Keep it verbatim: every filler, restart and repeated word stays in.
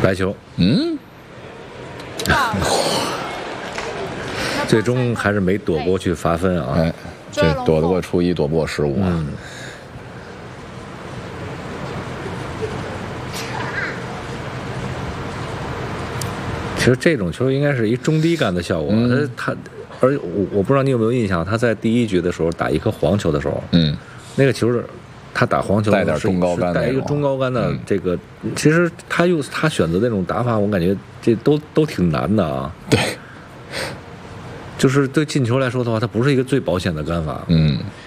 白球， 嗯， 最终还是没躲过去罚分啊。 哎，这躲得过初一，躲不过十五啊。 嗯其实这种球应该是一中低杆的效果，嗯、他，而我我不知道你有没有印象，他在第一局的时候打一颗黄球的时候， 嗯， 那个球是他打黄球带点中高杆， 带一个中高杆的这个，嗯、其实他用他选择那种打法，我感觉这都都挺难的啊。 对， 就是对进球来说的话，它不是一个最保险的杆法。 嗯。